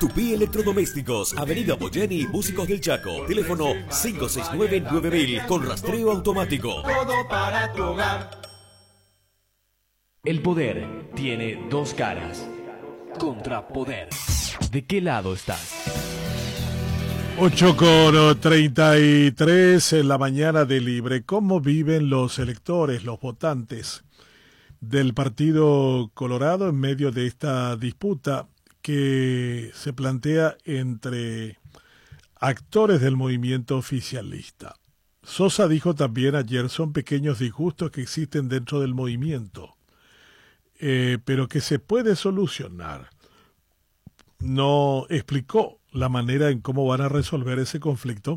Tupí Electrodomésticos, Avenida Boyeni, Músicos del Chaco. Teléfono 569-9000 con rastreo automático. Todo para tu hogar. El poder tiene dos caras. Contrapoder. ¿De qué lado estás? 8:33 en la mañana de Libre. ¿Cómo viven los electores, los votantes del Partido Colorado en medio de esta disputa que se plantea entre actores del movimiento oficialista? Sosa dijo también ayer son pequeños disgustos que existen dentro del movimiento, pero que se puede solucionar. No explicó la manera en cómo van a resolver ese conflicto.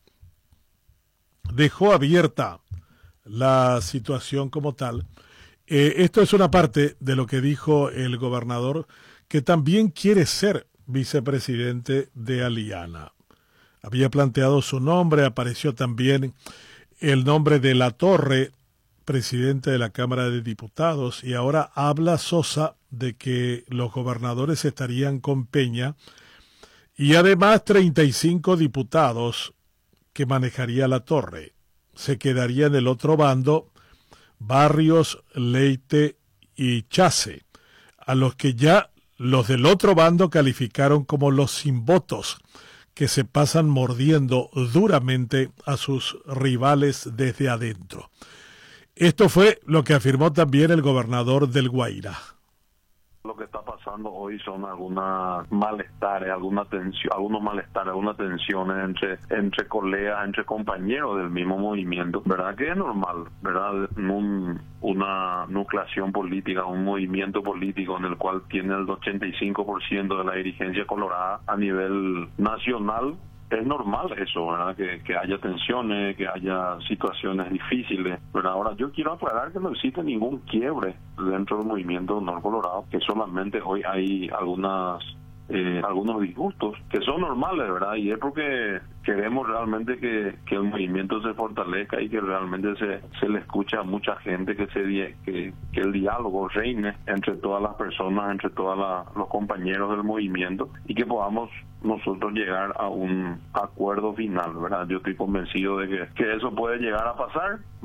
Dejó abierta la situación como tal. Esto es una parte de lo que dijo el gobernador, que también quiere ser vicepresidente de Aliana. Había planteado su nombre, apareció también el nombre de Latorre, presidente de la Cámara de Diputados, y ahora habla Sosa de que los gobernadores estarían con Peña y además 35 diputados que manejaría Latorre. Se quedaría en el otro bando Barrios, Leite y Chase, a los que ya los del otro bando calificaron como los sin votos, que se pasan mordiendo duramente a sus rivales desde adentro. Esto fue lo que afirmó también el gobernador del Guairá. Lo que está pasando hoy son algunos malestares, algunas tensiones entre colegas, entre compañeros del mismo movimiento, ¿verdad? Que es normal, ¿verdad? Una nucleación política, un movimiento político en el cual tiene el 85% de la dirigencia colorada a nivel nacional. Es normal eso, ¿verdad? Que haya tensiones, que haya situaciones difíciles, pero ahora yo quiero aclarar que no existe ningún quiebre dentro del movimiento Honor Colorado, que solamente hoy hay algunos disgustos que son normales, ¿verdad? Y es porque queremos realmente que el movimiento se fortalezca y que realmente se le escuche a mucha gente, que el diálogo reine entre todas las personas, entre todos los compañeros del movimiento, y que podamos nosotros llegar a un acuerdo final, ¿verdad? Yo estoy convencido de que eso puede llegar a pasar.